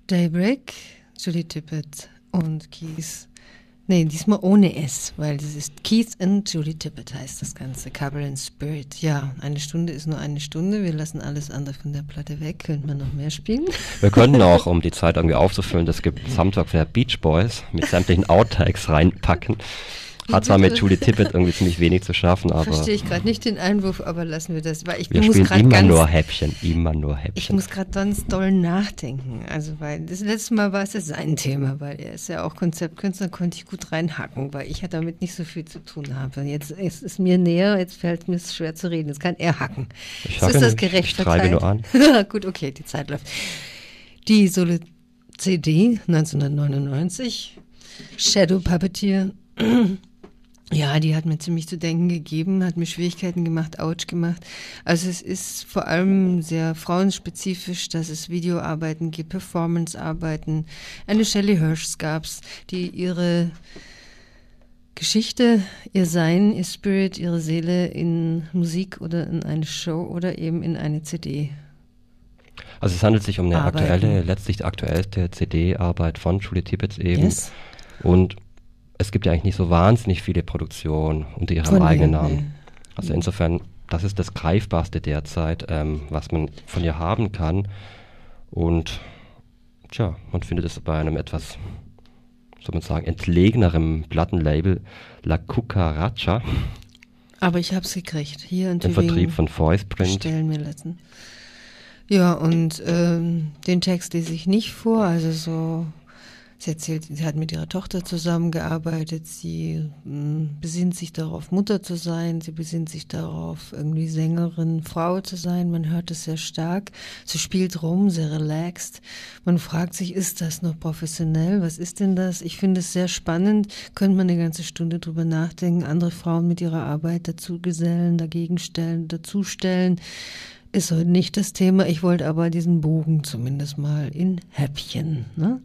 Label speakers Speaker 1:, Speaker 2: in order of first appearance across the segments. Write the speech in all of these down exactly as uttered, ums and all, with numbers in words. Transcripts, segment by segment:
Speaker 1: Daybreak, Julie Tippett und Keith. Nee, diesmal ohne S, weil das ist Keith and Julie Tippett heißt das Ganze. Cover and Spirit. Ja, eine Stunde ist nur eine Stunde. Wir lassen alles andere von der Platte weg. Könnte man noch mehr spielen?
Speaker 2: Wir könnten auch, um die Zeit irgendwie aufzufüllen, das gibt Soundtrack der Beach Boys mit sämtlichen Outtakes reinpacken. Hat zwar mit Julie Tippett irgendwie ziemlich wenig zu schaffen, aber...
Speaker 1: Verstehe ich gerade nicht den Einwurf, aber lassen wir das. Weil ich
Speaker 2: wir
Speaker 1: muss
Speaker 2: spielen immer
Speaker 1: ganz,
Speaker 2: nur Häppchen, immer nur Häppchen.
Speaker 1: Ich muss gerade ganz doll nachdenken. Also, weil das letzte Mal war es ja sein Thema, weil er ist ja auch Konzeptkünstler, konnte ich gut reinhacken, weil ich ja damit nicht so viel zu tun habe. Jetzt ist es mir näher, jetzt fällt mir es schwer zu reden. Jetzt kann er hacken.
Speaker 2: Ich
Speaker 1: ist das gerecht
Speaker 2: ich treibe nur an.
Speaker 1: Gut, okay, die Zeit läuft. Die Solo-C D neunzehnhundertneunundneunzig, Shadow Puppeteer. Ja, die hat mir ziemlich zu denken gegeben, hat mir Schwierigkeiten gemacht, Autsch gemacht. Also es ist vor allem sehr frauenspezifisch, dass es Videoarbeiten gibt, Performancearbeiten. Eine Shelley Hirsch gab's, die ihre Geschichte, ihr Sein, ihr Spirit, ihre Seele in Musik oder in eine Show oder eben in eine C D.
Speaker 2: Also es handelt sich um eine
Speaker 1: Arbeiten.
Speaker 2: aktuelle, letztlich aktuellste C D-Arbeit von Julie Tippett eben.
Speaker 1: Yes.
Speaker 2: Und es gibt ja eigentlich nicht so wahnsinnig viele Produktionen unter ihrem
Speaker 1: Von
Speaker 2: eigenen
Speaker 1: mir,
Speaker 2: Namen.
Speaker 1: nee.
Speaker 2: Also insofern, das ist das Greifbarste derzeit, ähm, was man von ihr haben kann. Und tja, man findet es bei einem etwas, soll man sagen, entlegeneren Plattenlabel La Cucaracha.
Speaker 1: Aber ich hab's gekriegt. Hier in
Speaker 2: Im Vertrieb von Voiceprint.
Speaker 1: Bestellen mir lassen. Ja, und ähm, den Text lese ich nicht vor, also so... Sie erzählt, sie hat mit ihrer Tochter zusammengearbeitet, sie mh, besinnt sich darauf, Mutter zu sein, sie besinnt sich darauf, irgendwie Sängerin, Frau zu sein, man hört es sehr stark, sie spielt rum, sehr relaxed, man fragt sich, ist das noch professionell, was ist denn das? Ich finde es sehr spannend, könnte man eine ganze Stunde drüber nachdenken, andere Frauen mit ihrer Arbeit dazu gesellen, dagegen stellen, dazustellen, ist heute nicht das Thema, ich wollte aber diesen Bogen zumindest mal in Häppchen, ne?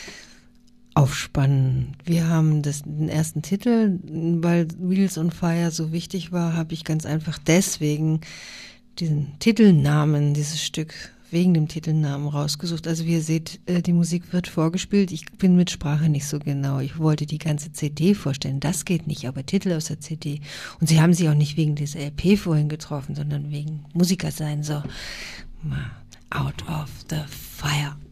Speaker 1: Aufspannen. Wir haben das, den ersten Titel, weil Wheels on Fire so wichtig war, habe ich ganz einfach deswegen diesen Titelnamen, dieses Stück, wegen dem Titelnamen rausgesucht. Also wie ihr seht, die Musik wird vorgespielt. Ich bin mit Sprache nicht so genau. Ich wollte die ganze C D vorstellen. Das geht nicht, aber Titel aus der C D. Und sie haben sich auch nicht wegen dieser L P vorhin getroffen, sondern wegen Musiker sein. So, out of the fire.